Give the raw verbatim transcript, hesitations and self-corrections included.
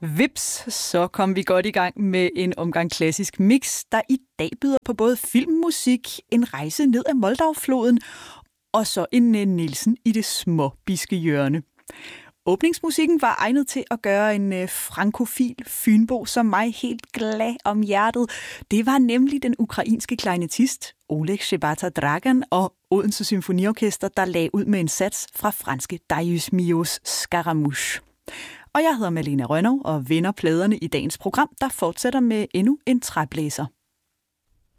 Vips, så kom vi godt i gang med en omgang klassisk mix, der i dag byder på både filmmusik, en rejse ned ad Moldavfloden og så en Nielsen i det småbiske hjørne. Åbningsmusikken var egnet til at gøre en frankofil fynbo som mig helt glad om hjertet. Det var nemlig den ukrainske klarinettist Oleg Shebata-Dragan og Odense Symfoniorkester, der lagde ud med en sats fra franske Darius Milhaud's Scaramouche. Og jeg hedder Malene Rønnow og vender pladerne i dagens program, der fortsætter med endnu en træblæser.